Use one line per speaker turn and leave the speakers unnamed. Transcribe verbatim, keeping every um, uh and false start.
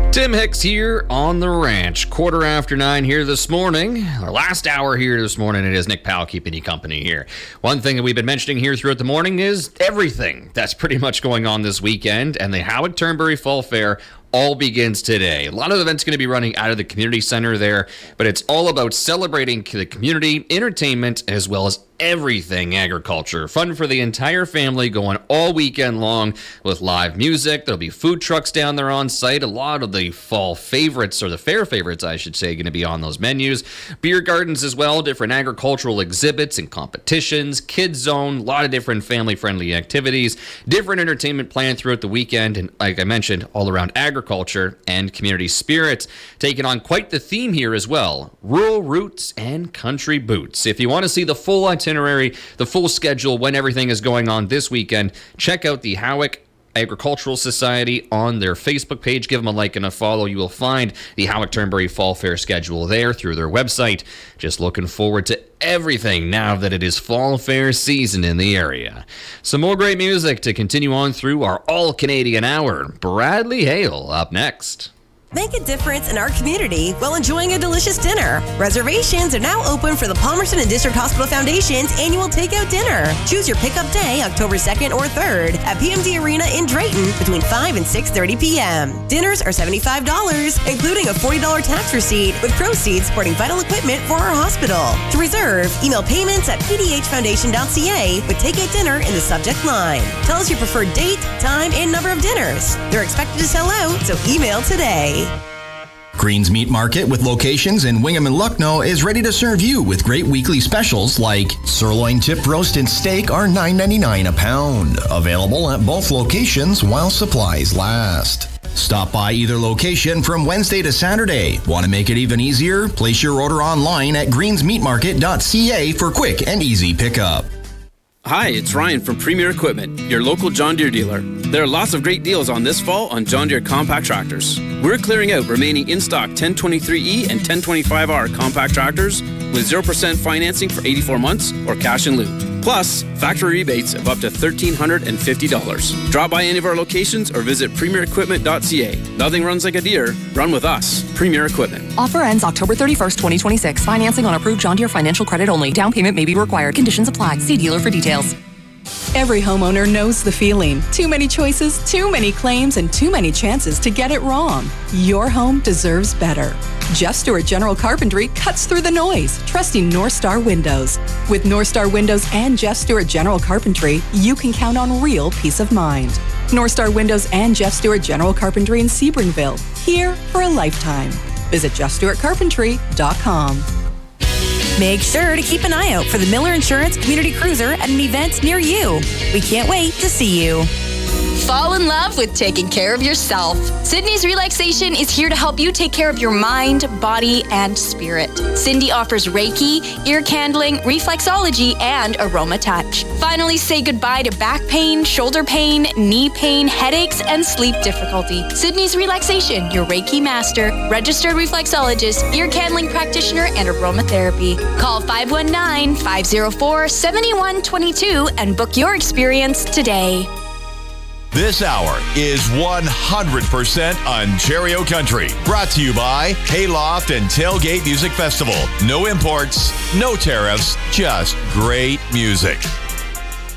Tim Hicks here on the ranch. Quarter after nine here this morning. Our last hour here this morning. It is Nick Powell keeping you company here. One thing that we've been mentioning here throughout the morning is everything that's pretty much going on this weekend, and the Howick Turnberry Fall Fair all begins today. A lot of events going to be running out of the community center there, but it's all about celebrating the community, entertainment, as well as everything agriculture. Fun for the entire family going all weekend long with live music. There'll be food trucks down there on site. A lot of the fall favorites, or the fair favorites, I should say, going to be on those menus. Beer gardens as well, different agricultural exhibits and competitions, kids zone, a lot of different family-friendly activities, different entertainment planned throughout the weekend, and like I mentioned, all around agriculture and community spirit. Taking on quite the theme here as well, rural roots and country boots. If you want to see the full itinerary, the full schedule, when everything is going on this weekend, check out the Howick Agricultural Society on their Facebook page. Give them a like and a follow. You will find the Howick Turnberry Fall Fair schedule there through their website. Just looking forward to everything now that it is Fall Fair season in the area. Some more great music to continue on through our all-Canadian hour. Bradley Hale up next.
Make a difference in our community while enjoying a delicious dinner. Reservations are now open for the Palmerston and District Hospital Foundation's annual takeout dinner. Choose your pickup day, October second or third, at P M D Arena in Drayton between five and six thirty p.m. Dinners are seventy-five dollars, including a forty dollars tax receipt, with proceeds supporting vital equipment for our hospital. To reserve, email payments at p d h foundation dot c a with takeout dinner in the subject line. Tell us your preferred date, time, and number of dinners. They're expected to sell out, so email today.
Green's Meat Market, with locations in Wingham and Lucknow, is ready to serve you with great weekly specials like sirloin tip roast and steak are nine ninety-nine a pound. Available at both locations while supplies last. Stop by either location from Wednesday to Saturday. Want to make it even easier? Place your order online at greens meat market dot c a for quick and easy pickup.
Hi, it's Ryan from Premier Equipment, your local John Deere dealer. There are lots of great deals on this fall on John Deere compact tractors. We're clearing out remaining in-stock ten twenty-three E and ten twenty-five R compact tractors with zero percent financing for eighty-four months or cash in lieu. Plus, factory rebates of up to one thousand three hundred fifty dollars. Drop by any of our locations or visit premier equipment dot c a. Nothing runs like a Deere. Run with us. Premier Equipment.
Offer ends October thirty-first, twenty twenty-six. Financing on approved John Deere financial credit only. Down payment may be required. Conditions apply. See dealer for details.
Every homeowner knows the feeling. Too many choices, too many claims, and too many chances to get it wrong. Your home deserves better. Jeff Stewart General Carpentry cuts through the noise, trusting North Star Windows. With North Star Windows and Jeff Stewart General Carpentry, you can count on real peace of mind. North Star Windows and Jeff Stewart General Carpentry in Sebringville, here for a lifetime. Visit jeff stewart carpentry dot com.
Make sure to keep an eye out for the Miller Insurance Community Cruiser at an event near you. We can't wait to see you.
Fall in love with taking care of yourself. Sydney's Relaxation is here to help you take care of your mind, body, and spirit. Cindy offers Reiki, ear candling, reflexology, and aroma touch. Finally, say goodbye to back pain, shoulder pain, knee pain, headaches, and sleep difficulty. Sydney's Relaxation, your Reiki master, registered reflexologist, ear candling practitioner, and aromatherapy. Call five one nine, five zero four, seven one two two and book your experience today.
This hour is one hundred percent Ontario Country. Brought to you by Hayloft and Tailgate Music Festival. No imports, no tariffs, just great music.